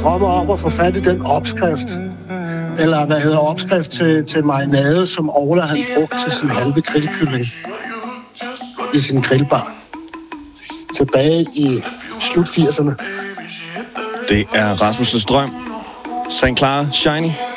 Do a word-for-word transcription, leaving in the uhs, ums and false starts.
drømmer om at få fat i den opskrift, eller hvad hedder opskrift til, til marinade, som Ola han brugte til sin halve grillkylling i sin grillbar. Tilbage i slut firserne. Det er Rasmus' drøm. Saint Clara, Shiny.